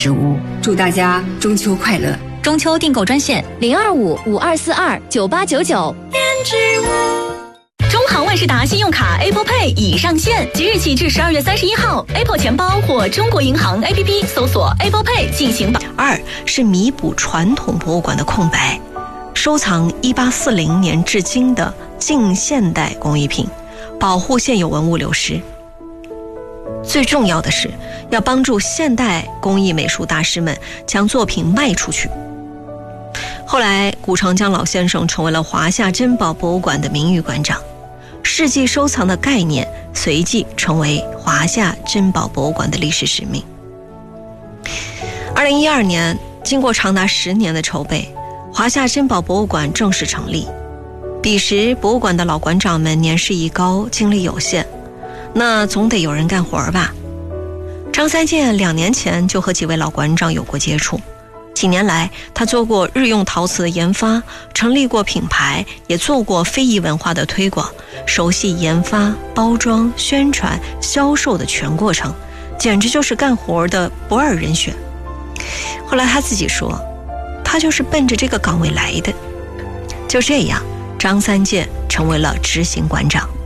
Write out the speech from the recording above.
食物。祝大家中秋快乐！ 中秋订购专线02552429899。 中航万事达信用卡 Apple Pay 已上线，即日起至12月31号 ，Apple 钱包或中国银行 APP 搜索 Apple Pay 进行 2是弥补传统博物馆的空白，收藏1840年至今的近现代工艺品，保护现有文物流失。最重要的是要帮助现代工艺美术大师们将作品卖出去。后来古长江老先生成为了华夏珍宝博物馆的名誉馆长，世纪收藏的概念随即成为华夏珍宝博物馆的历史使命。2012年，经过长达10年的筹备，华夏珍宝博物馆正式成立。彼时博物馆的老馆长们年事已高，精力有限，那总得有人干活吧。张三健2年前就和几位老馆长有过接触，几年来他做过日用陶瓷的研发，成立过品牌，也做过非遗文化的推广，熟悉研发、包装、宣传、销售的全过程，简直就是干活的不二人选。后来他自己说，他就是奔着这个岗位来的。就这样，张三健成为了执行馆长。